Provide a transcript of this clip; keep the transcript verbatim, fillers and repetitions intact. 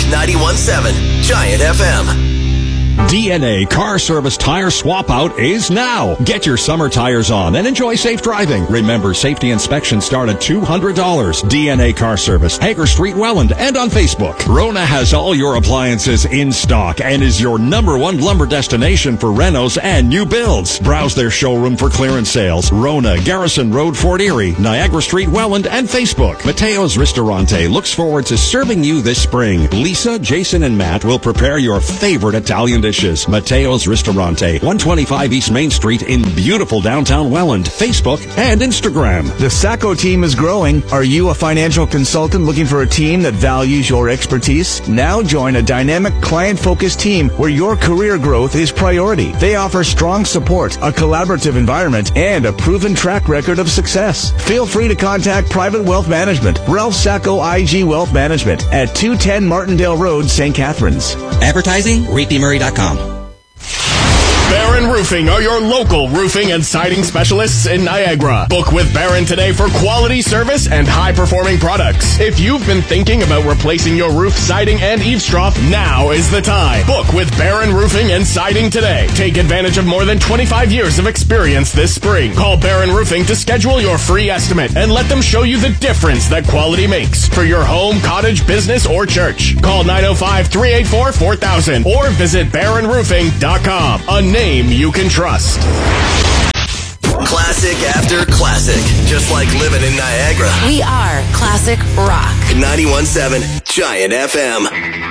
ninety-one point seven Giant F M. D N A Car Service Tire Swap Out is now. Get your summer tires on and enjoy safe driving. Remember, safety inspections start at two hundred dollars. D N A Car Service, Hager Street, Welland, and on Facebook. Rona has all your appliances in stock and is your number one lumber destination for renos and new builds. Browse their showroom for clearance sales. Rona, Garrison Road, Fort Erie, Niagara Street, Welland, and Facebook. Mateo's Ristorante looks forward to serving you this spring. Lisa, Jason, and Matt will prepare your favorite Italian dishes. Mateo's Ristorante, one twenty-five East Main Street in beautiful downtown Welland. Facebook and Instagram. The Sacco team is growing. Are you a financial consultant looking for a team that values your expertise? Now join a dynamic, client-focused team where your career growth is priority. They offer strong support, a collaborative environment, and a proven track record of success. Feel free to contact Private Wealth Management, Ralph Sacco I G Wealth Management at two ten Martindale Road, Saint Catharines. Advertising, reapy murray dot com. Barron Roofing are your local roofing and siding specialists in Niagara. Book with Barron today for quality service and high-performing products. If you've been thinking about replacing your roof, siding, and eaves trough, now is the time. Book with Barron Roofing and Siding today. Take advantage of more than twenty-five years of experience this spring. Call Barron Roofing to schedule your free estimate and let them show you the difference that quality makes for your home, cottage, business, or church. Call nine oh five, three eight four, four thousand or visit barron roofing dot com. A name you can trust. Classic after classic, just like living in Niagara. We are Classic Rock. ninety-one point seven Giant F M.